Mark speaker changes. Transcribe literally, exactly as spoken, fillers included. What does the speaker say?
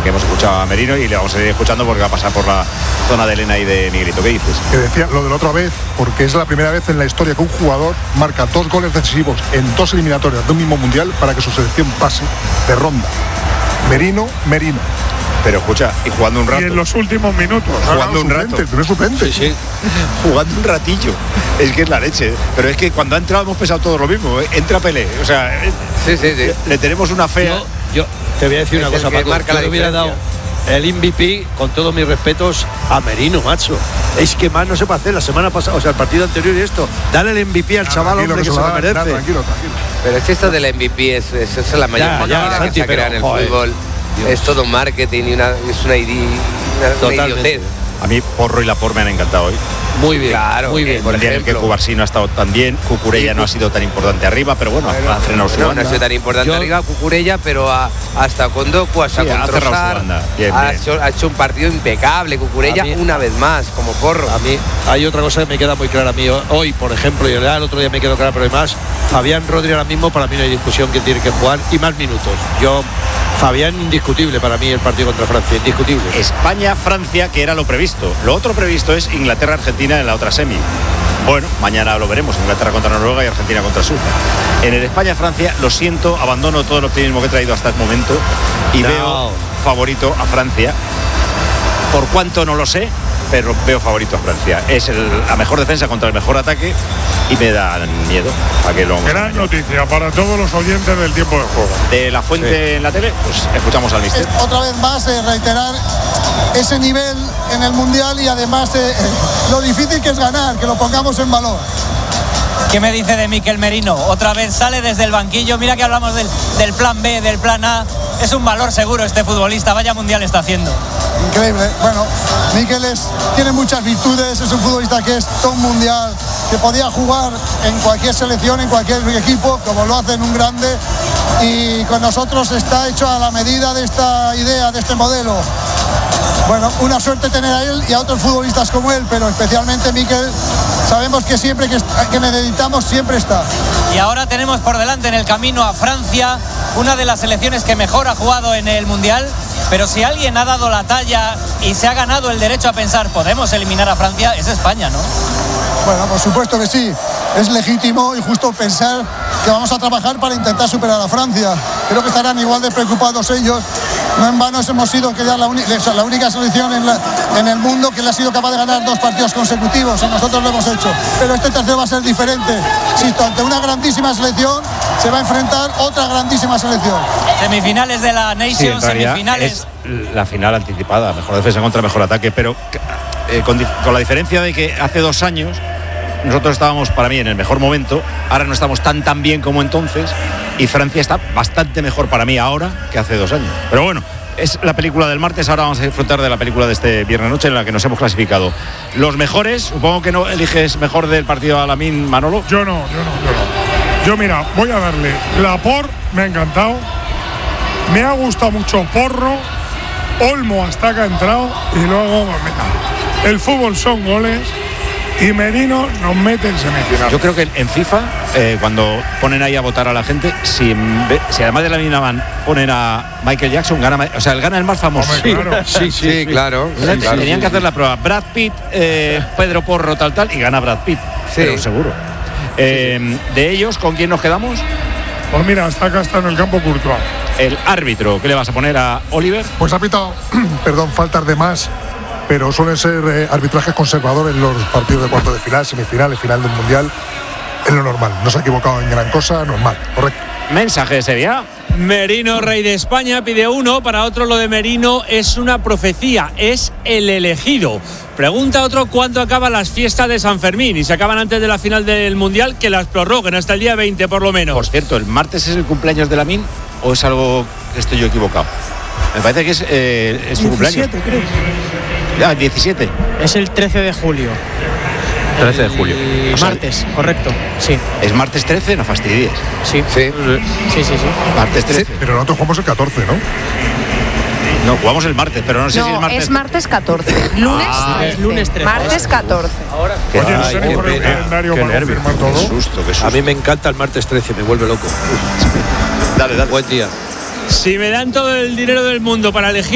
Speaker 1: que hemos escuchado a Merino y le vamos a seguir escuchando porque va a pasar por la zona de Elena y de Miguelito. ¿Qué dices?
Speaker 2: Que decía lo de la otra vez, porque es la primera vez en la historia que un jugador marca dos goles decisivos en dos eliminatorias de un mismo mundial para que su selección pase de ronda. Merino, Merino.
Speaker 1: Pero escucha, y jugando un rato.
Speaker 3: Y en los últimos minutos.
Speaker 1: Jugando un rato.
Speaker 2: No es suplente.
Speaker 1: Sí, sí. Jugando un ratillo. Es que es la leche. Pero es que cuando ha entrado hemos pensado todo lo mismo. ¿eh? Entra Pelé. O sea,
Speaker 4: sí, sí, sí.
Speaker 1: Le tenemos una fea.
Speaker 5: Yo, yo te voy a decir
Speaker 4: es
Speaker 5: una cosa, Paco.
Speaker 4: Marca
Speaker 5: yo
Speaker 4: la
Speaker 5: le hubiera dado el M V P, con todos mis respetos, a Merino, macho. Es que más no se puede hacer. La semana pasada, o sea, el partido anterior y esto. Dale el M V P al chaval, hombre, que se lo merece.
Speaker 2: Nah, tranquilo, tranquilo.
Speaker 4: Pero es que esto del M V P es, es, es la mayor mentira que se ha creado en el joder, fútbol. Dios. Es todo marketing y una, es una, una, una idiotez.
Speaker 1: A mí Porro y Laporte me han encantado hoy.
Speaker 5: Muy bien,
Speaker 4: claro,
Speaker 5: muy bien.
Speaker 1: Por ejemplo, que Cubarsí no ha estado tan bien, Cucurella sí, no ha sido tan importante arriba, pero bueno, bueno ha frenado su
Speaker 4: no,
Speaker 1: banda.
Speaker 4: No ha sido tan importante
Speaker 5: Yo,
Speaker 4: arriba Cucurella, pero a, hasta con Doku, hasta
Speaker 1: sí,
Speaker 4: con
Speaker 1: ha
Speaker 4: Trossard,
Speaker 1: bien, bien.
Speaker 4: Ha, hecho, ha hecho un partido impecable Cucurella mí, una vez más, como Porro.
Speaker 5: A mí hay otra cosa que me queda muy clara a mí hoy, por ejemplo, y el otro día me quedó clara, pero además Fabián Rodri ahora mismo para mí no hay discusión que tiene que jugar y más minutos. Yo Fabián indiscutible para mí el partido contra Francia, indiscutible.
Speaker 1: España-Francia, que era lo previsto. Lo otro previsto es Inglaterra-Argentina en la otra semi. Bueno, mañana lo veremos, Inglaterra contra Noruega y Argentina contra Suiza. En el España-Francia, lo siento, abandono todo el optimismo que he traído hasta el momento y no. veo favorito a Francia. Por cuánto no lo sé, pero veo favorito a Francia. Es el, la mejor defensa contra el mejor ataque y me da miedo a que lo
Speaker 3: gran noticia para todos los oyentes del tiempo de juego.
Speaker 1: De la fuente sí. en la tele, pues escuchamos al mister.
Speaker 6: Otra vez más eh, reiterar ese nivel en el mundial y además eh, lo difícil que es ganar, que lo pongamos en valor.
Speaker 7: ¿Qué me dice de Mikel Merino? Otra vez sale desde el banquillo. Mira que hablamos del, del plan B, del plan A. Es un valor seguro este futbolista. Vaya mundial está haciendo.
Speaker 6: Increíble. Bueno, Mikel es, tiene muchas virtudes. Es un futbolista que es todo un mundial, que podía jugar en cualquier selección, en cualquier equipo, como lo hace en un grande. Y con nosotros está hecho a la medida de esta idea, de este modelo. Bueno, una suerte tener a él y a otros futbolistas como él, pero especialmente Mikel, sabemos que siempre que, que necesitamos siempre está.
Speaker 7: Y ahora tenemos por delante en el camino a Francia, una de las selecciones que mejor ha jugado en el Mundial, pero si alguien ha dado la talla y se ha ganado el derecho a pensar podemos eliminar a Francia, es España, ¿no?
Speaker 6: Bueno, por supuesto que sí, es legítimo y justo pensar que vamos a trabajar para intentar superar a Francia. Creo que estarán igual de preocupados ellos. No en vano hemos sido que ya la, la única selección en, la, en el mundo que le ha sido capaz de ganar dos partidos consecutivos y nosotros lo hemos hecho. Pero este tercero va a ser diferente. Insisto, ante una grandísima selección se va a enfrentar otra grandísima selección.
Speaker 7: Semifinales de la Nations, sí, semifinales.
Speaker 1: Es la final anticipada, mejor defensa contra mejor ataque, pero eh, con, con la diferencia de que hace dos años nosotros estábamos, para mí, en el mejor momento. Ahora no estamos tan tan bien como entonces. Y Francia está bastante mejor para mí ahora que hace dos años. Pero bueno, es la película del martes. Ahora vamos a disfrutar de la película de este viernes noche en la que nos hemos clasificado. Los mejores, supongo que no eliges mejor del partido a Lamine, Manolo.
Speaker 3: Yo no, yo no, yo no. Yo mira, voy a darle Laporte, me ha encantado. Me ha gustado mucho Porro. Olmo hasta que ha entrado. Y luego, mira, el fútbol son goles. Y Merino nos mete en semifinal.
Speaker 1: Yo creo que en FIFA, eh, cuando ponen ahí a votar a la gente, si, si además de la Minaman ponen a Michael Jackson, gana, o sea, el gana el más famoso.
Speaker 3: Hombre, claro.
Speaker 4: sí, sí, sí, sí, claro. Sí,
Speaker 1: Tenían
Speaker 4: claro,
Speaker 1: que
Speaker 4: sí,
Speaker 1: hacer
Speaker 4: sí.
Speaker 1: la prueba. Brad Pitt, eh, Pedro Porro, tal, tal, y gana Brad Pitt. Sí. Pero seguro. Eh, sí, sí. De ellos, ¿con quién nos quedamos?
Speaker 3: Pues mira, hasta acá está en el campo Courtois.
Speaker 1: El árbitro, ¿qué le vas a poner a Oliver?
Speaker 2: Pues ha pitado, perdón, faltas de más. Pero suelen ser eh, arbitrajes conservadores en los partidos de cuartos de final, semifinales, final del Mundial. Es lo normal, no se ha equivocado en gran cosa, normal, correcto.
Speaker 1: Mensaje ese día.
Speaker 8: Merino, rey de España, pide uno. Para otro, lo de Merino es una profecía, es el elegido. Pregunta otro cuándo acaban las fiestas de San Fermín. Y se acaban antes de la final del Mundial, que las prorroguen hasta el día veinte por lo menos.
Speaker 1: Por cierto, ¿el martes es el cumpleaños de Lamine o es algo que estoy yo equivocado? Me parece que es, eh, es su cumpleaños.
Speaker 9: creo.
Speaker 1: Ya, diecisiete.
Speaker 9: Es el trece de julio.
Speaker 1: trece de julio.
Speaker 9: O sea, martes, correcto, sí.
Speaker 1: ¿Es martes trece? No fastidies.
Speaker 9: Sí.
Speaker 4: Sí,
Speaker 9: sí, sí. sí.
Speaker 1: Martes trece.
Speaker 2: Sí, pero nosotros jugamos el catorce, ¿no?
Speaker 1: No, jugamos el martes, pero no sé
Speaker 10: no,
Speaker 1: si es martes.
Speaker 10: es martes catorce. Lunes
Speaker 1: ah,
Speaker 10: trece.
Speaker 9: Lunes trece.
Speaker 10: Martes catorce.
Speaker 3: Ahora, Oye, no sé por el calendario para confirmar todo.
Speaker 1: Qué susto, qué susto.
Speaker 5: A mí me encanta el martes trece, me vuelve loco.
Speaker 1: Dale, dale.
Speaker 5: Buen día.
Speaker 8: Si me dan todo el dinero del mundo para elegir